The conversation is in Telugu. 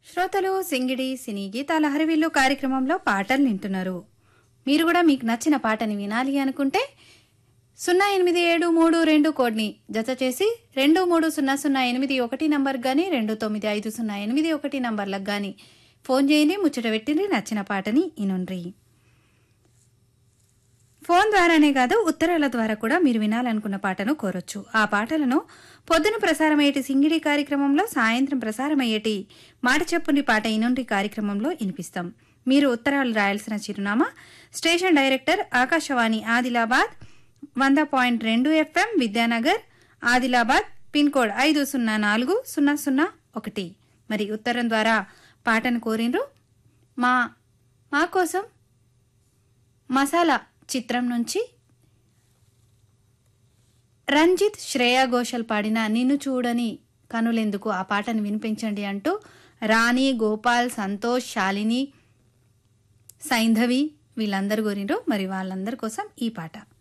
శ్రోతలు సింగిడి సినీ గీతాల హరివిల్లు కార్యక్రమంలో పాటలు వింటున్నారు. మీరు కూడా మీకు నచ్చిన పాటని వినాలి అనుకుంటే 0873 కోడ్ని జత చేసి 230081 నంబర్ గానీ 295081 నంబర్లకు గానీ ఫోన్ చేయండి. ముచ్చట పెట్టిండ్రి నచ్చిన పాటని ఇనుండ్రి. ఫోన్ ద్వారానే కాదు ఉత్తరాల ద్వారా కూడా మీరు వినాలనుకున్న పాటను కోరొచ్చు. ఆ పాటలను పొద్దున ప్రసారమయ్యేటి సింగిడి కార్యక్రమంలో, సాయంత్రం ప్రసారమయ్యేటి మాట చెప్పుని పాట ఇనుండ్రి కార్యక్రమంలో వినిపిస్తాం. మీరు ఉత్తరాలు రాయాల్సిన చిరునామా station director Akashvani Adilabad 100.2 FM Vidyanagar Adilabad pin code 504001. మరి ఉత్తరం ద్వారా పాటను కోరిండ్రు. మా కోసం మసాలా చిత్రం నుంచి రంజిత్ శ్రేయా ఘోషల్ పాడిన నిన్ను చూడని కనులెందుకు ఆ పాటను వినిపించండి అంటూ రాణి, గోపాల్, సంతోష్, శాలిని, సైంధవి వీళ్ళందరూ కోరిండ్రు. మరి వాళ్ళందరి కోసం ఈ పాట.